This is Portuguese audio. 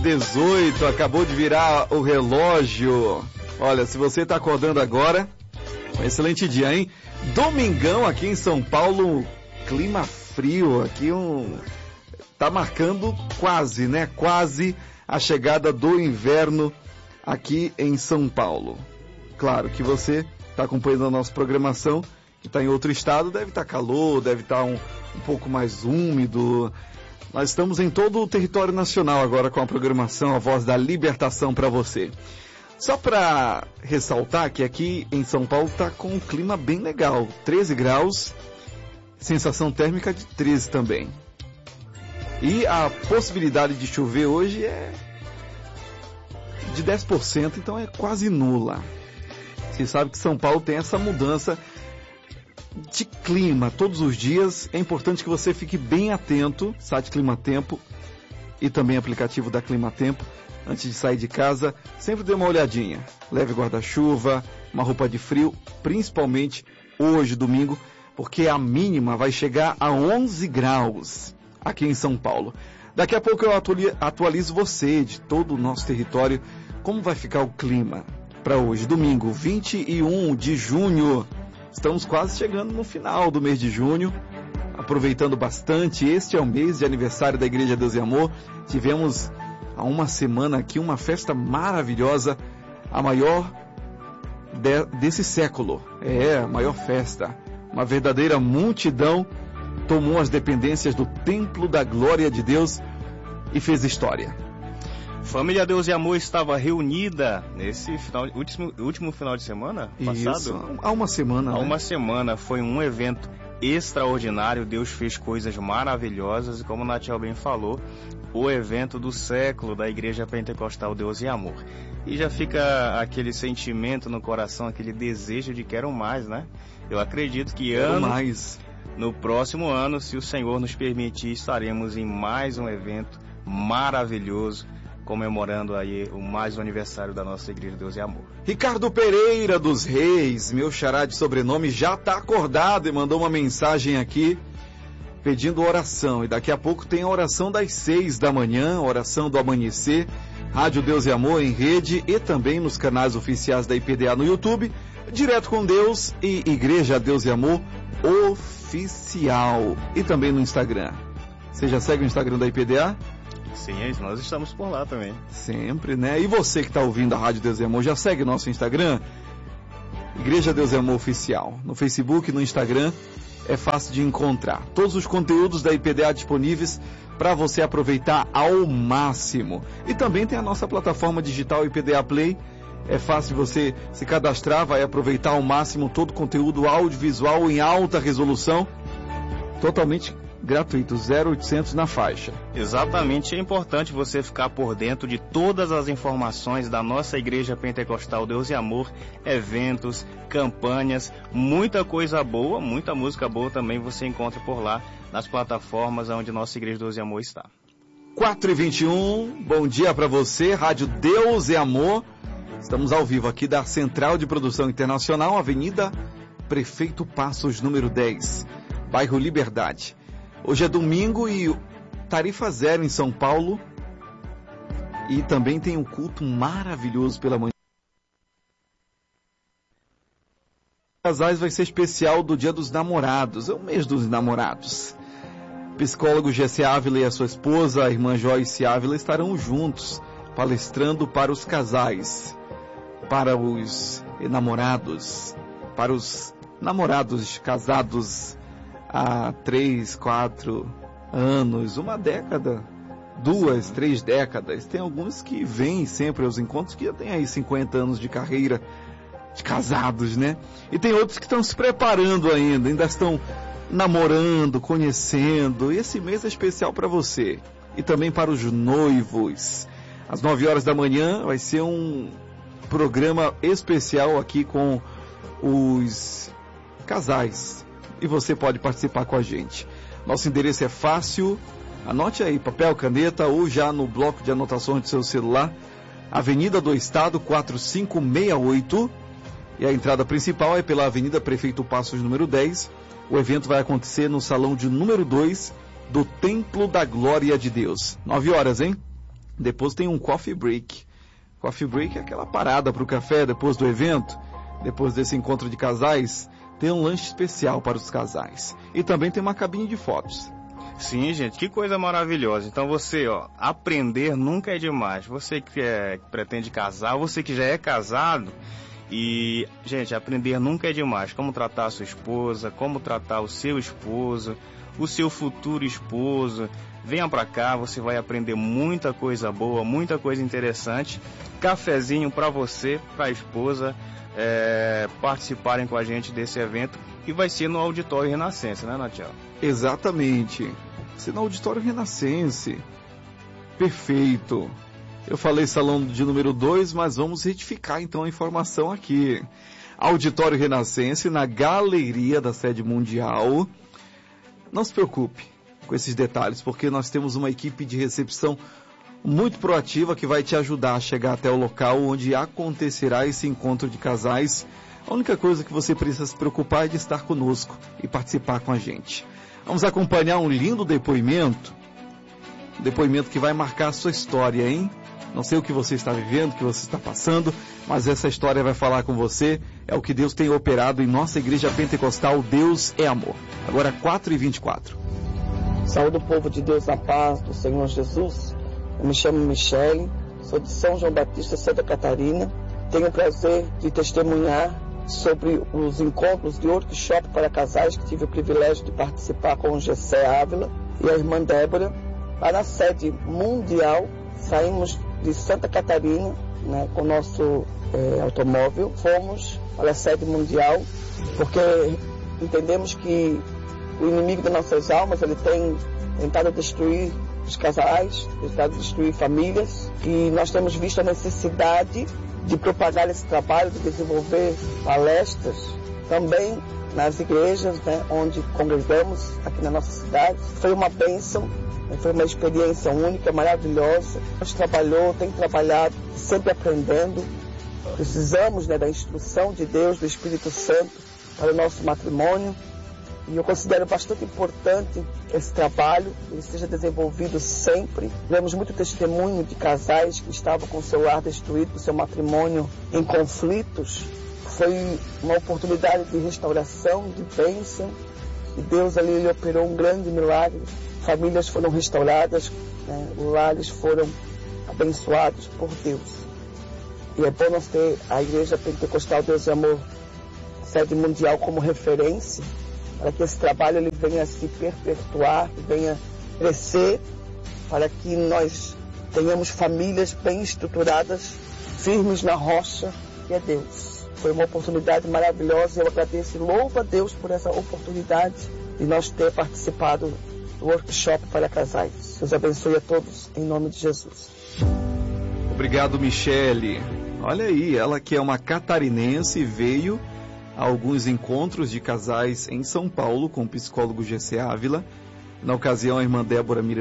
9h18, acabou de virar o relógio. Olha, se você está acordando agora, um excelente dia, hein? Domingão aqui em São Paulo, clima frio, aqui tá marcando quase, né? Quase a chegada do inverno aqui em São Paulo. Claro que você está acompanhando a nossa programação, que está em outro estado, deve estar calor, deve estar um pouco mais úmido. Nós estamos em todo o território nacional agora com a programação A Voz da Libertação para você. Só para ressaltar que aqui em São Paulo está com um clima bem legal, 13 graus, sensação térmica de 13 também. E a possibilidade de chover hoje é de 10%, então é quase nula. Você sabe que São Paulo tem essa mudança de clima todos os dias. É importante que você fique bem atento, site Clima Tempo e também aplicativo da Clima Tempo. Antes de sair de casa, sempre dê uma olhadinha. Leve guarda-chuva, uma roupa de frio, principalmente hoje, domingo, porque a mínima vai chegar a 11 graus aqui em São Paulo. Daqui a pouco eu atualizo você de todo o nosso território, como vai ficar o clima para hoje, domingo, 21 de junho. Estamos quase chegando no final do mês de junho, aproveitando bastante. Este é o mês de aniversário da Igreja Deus e Amor. Tivemos há uma semana aqui uma festa maravilhosa, a maior desse século. É, a maior festa. Uma verdadeira multidão tomou as dependências do Templo da Glória de Deus e fez história. Família Deus e Amor estava reunida nesse último final de semana passado? Isso, há uma semana. Há uma semana, foi um evento extraordinário, Deus fez coisas maravilhosas e, como o Natiel bem falou, o evento do século da Igreja Pentecostal Deus e Amor. E já fica aquele sentimento no coração, aquele desejo de quero mais, né? Eu acredito que no próximo ano, se o Senhor nos permitir, estaremos em mais um evento maravilhoso, comemorando aí mais um aniversário da nossa Igreja Deus e Amor. Ricardo Pereira dos Reis, meu xará de sobrenome, já está acordado e mandou uma mensagem aqui pedindo oração. E daqui a pouco tem a oração das 6 da manhã, oração do amanhecer, Rádio Deus e Amor em rede e também nos canais oficiais da IPDA no YouTube, Direto com Deus e Igreja Deus e Amor Oficial. E também no Instagram. Você já segue o Instagram da IPDA? Sim, nós estamos por lá também. Sempre, né? E você que está ouvindo a Rádio Deus e Amor, já segue nosso Instagram? Igreja Deus e Amor Oficial. No Facebook, no Instagram, é fácil de encontrar. Todos os conteúdos da IPDA disponíveis para você aproveitar ao máximo. E também tem a nossa plataforma digital IPDA Play. É fácil de você se cadastrar, vai aproveitar ao máximo todo o conteúdo audiovisual em alta resolução, totalmente gratuito, 0800 na faixa. Exatamente, é importante você ficar por dentro de todas as informações da nossa Igreja Pentecostal Deus e Amor, eventos, campanhas, muita coisa boa, muita música boa também você encontra por lá, nas plataformas onde nossa Igreja Deus e Amor está. 4h21, bom dia para você, Rádio Deus e Amor. Estamos ao vivo aqui da Central de Produção Internacional, Avenida Prefeito Passos, número 10, bairro Liberdade. Hoje é domingo e tarifa zero em São Paulo. E também tem um culto maravilhoso pela manhã. Casais vai ser especial do Dia dos Namorados, é o mês dos namorados. Psicólogo Jesse Ávila e a sua esposa, a irmã Joyce Ávila, estarão juntos, palestrando para os casais, para os namorados, para os namorados casados há 3, 4 anos, uma década, 2, 3 décadas. Tem alguns que vêm sempre aos encontros que já têm aí 50 anos de carreira, de casados, né? E tem outros que estão se preparando ainda estão namorando, conhecendo. E esse mês é especial para você. E também para os noivos. Às 9 horas da manhã vai ser um programa especial aqui com os casais. E você pode participar com a gente. Nosso endereço é fácil. Anote aí, papel, caneta ou já no bloco de anotações do seu celular. Avenida do Estado, 4568. E a entrada principal é pela Avenida Prefeito Passos, número 10. O evento vai acontecer no salão de número 2 do Templo da Glória de Deus. 9 horas, hein? Depois tem um coffee break. Coffee break é aquela parada para o café depois do evento. Depois desse encontro de casais, tem um lanche especial para os casais. E também tem uma cabine de fotos. Sim, gente, que coisa maravilhosa. Então você, aprender nunca é demais. Você que pretende casar, você que já é casado. E, gente, aprender nunca é demais. Como tratar a sua esposa, como tratar o seu esposo, o seu futuro esposo. Venha pra cá, você vai aprender muita coisa boa, muita coisa interessante. Cafezinho pra você, pra esposa, participarem com a gente desse evento. E vai ser no Auditório Renascença, né, Natiel? Exatamente. Vai ser no Auditório Renascença. Perfeito. Eu falei salão de número 2, mas vamos retificar então a informação aqui. Auditório Renascença, na galeria da sede mundial. Não se preocupe com esses detalhes, porque nós temos uma equipe de recepção muito proativa que vai te ajudar a chegar até o local onde acontecerá esse encontro de casais. A única coisa que você precisa se preocupar é de estar conosco e participar com a gente. Vamos acompanhar um lindo depoimento que vai marcar a sua história, hein? Não sei o que você está vivendo, o que você está passando, mas essa história vai falar com você. É o que Deus tem operado em nossa igreja pentecostal. Deus é amor. Agora 4h24. Saúde o povo de Deus na paz do Senhor Jesus. Eu me chamo Michele, sou de São João Batista, Santa Catarina. Tenho o prazer de testemunhar sobre os encontros de workshop para casais que tive o privilégio de participar com o Gessé Ávila e a irmã Débora, lá na sede mundial. Saímos de Santa Catarina, né, com o nosso automóvel, fomos para a sede mundial, porque entendemos que o inimigo das nossas almas, ele tem tentado destruir os casais, tentado destruir famílias, e nós temos visto a necessidade de propagar esse trabalho, de desenvolver palestras também nas igrejas, né, onde congregamos aqui na nossa cidade. Foi uma bênção, foi uma experiência única, maravilhosa. Tem trabalhado, sempre aprendendo. Precisamos, né, da instrução de Deus, do Espírito Santo para o nosso matrimônio. E eu considero bastante importante esse trabalho, ele seja desenvolvido sempre. Vemos muito testemunho de casais que estavam com o seu lar destruído, com o seu matrimônio em conflitos. Foi uma oportunidade de restauração, de bênção. E Deus ali ele operou um grande milagre. Famílias foram restauradas, né? Lares foram abençoados por Deus. E é bom nós ter a Igreja Pentecostal Deus e Amor, sede mundial, como referência, para que esse trabalho ele venha a se perpetuar, venha crescer, para que nós tenhamos famílias bem estruturadas, firmes na rocha, que é Deus. Foi uma oportunidade maravilhosa e eu agradeço e louvo a Deus por essa oportunidade de nós ter participado do workshop para casais. Deus abençoe a todos, em nome de Jesus. Obrigado, Michele. Olha aí, ela que é uma catarinense, veio a alguns encontros de casais em São Paulo com o psicólogo Gessé Ávila. Na ocasião, a irmã Débora